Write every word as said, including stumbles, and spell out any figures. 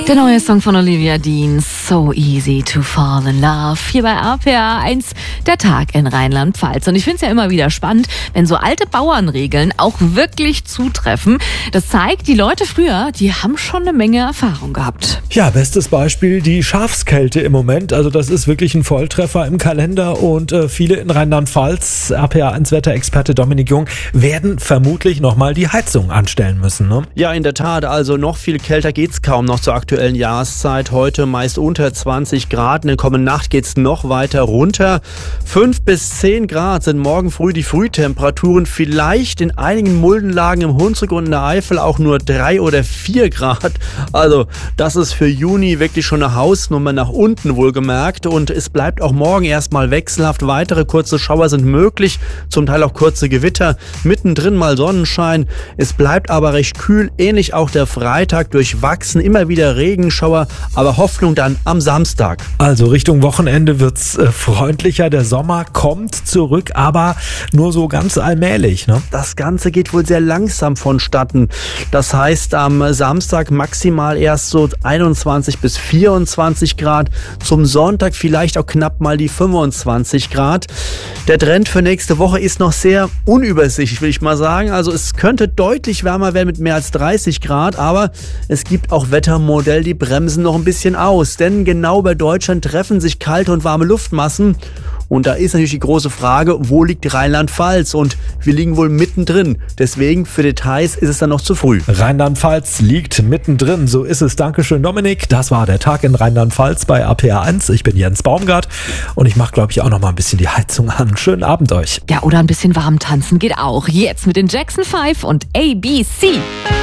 Der neue Song von Olivia Dean, So Easy to Fall in Love, hier bei R P R eins, der Tag in Rheinland-Pfalz. Und ich finde es ja immer wieder spannend, wenn so alte Bauernregeln auch wirklich zutreffen. Das zeigt, die Leute früher, die haben schon eine Menge Erfahrung gehabt. Ja, bestes Beispiel die Schafskälte im Moment. Also das ist wirklich ein Volltreffer im Kalender und äh, viele in Rheinland-Pfalz, R P R eins Wetterexperte Dominik Jung, werden vermutlich nochmal die Heizung anstellen müssen. Ne? Ja, in der Tat. Also noch viel kälter geht's kaum noch zur aktuellen Jahreszeit. Heute meist unter zwanzig Grad. In der kommenden Nacht geht's noch weiter runter. fünf bis zehn Grad sind morgen früh die Frühtemperaturen. Vielleicht in einigen Muldenlagen im Hunsrück und in der Eifel auch nur drei oder vier Grad. Also das ist für Juni wirklich schon eine Hausnummer nach unten wohlgemerkt. Und es bleibt auch morgen erstmal wechselhaft. Weitere kurze Schauer sind möglich. Zum Teil auch kurze Gewitter. Mittendrin mal Sonnenschein. Es bleibt aber recht kühl. Ähnlich auch der Freitag, durchwachsen. Immer wieder Regenschauer, aber Hoffnung dann am Samstag. Also Richtung Wochenende wird's äh, freundlicher. Der Sommer kommt zurück, aber nur so ganz allmählich. Ne? Das Ganze geht wohl sehr langsam vonstatten. Das heißt, am Samstag maximal erst so einundzwanzig bis vierundzwanzig Grad. Zum Sonntag vielleicht auch knapp mal die fünfundzwanzig Grad. Der Trend für nächste Woche ist noch sehr unübersichtlich, will ich mal sagen. Also es könnte deutlich wärmer werden mit mehr als dreißig Grad, aber es gibt auch Wettermodelle, die bremsen noch ein bisschen aus. Denn genau bei Deutschland treffen sich kalte und warme Luftmassen. Und da ist natürlich die große Frage, wo liegt Rheinland-Pfalz? Und wir liegen wohl mittendrin. Deswegen für Details ist es dann noch zu früh. Rheinland-Pfalz liegt mittendrin, so ist es. Dankeschön, Dominik. Das war der Tag in Rheinland-Pfalz bei R P R eins. Ich bin Jens Baumgart und ich mache, glaube ich, auch noch mal ein bisschen die Heizung an. Schönen Abend euch. Ja, oder ein bisschen warm tanzen geht auch. Jetzt mit den Jackson fünf und A B C.